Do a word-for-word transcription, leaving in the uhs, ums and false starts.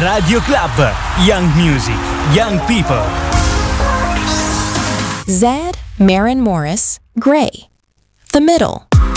Radio Club. Young music, young people. Zad, Maren Morris, Gray. The Middle.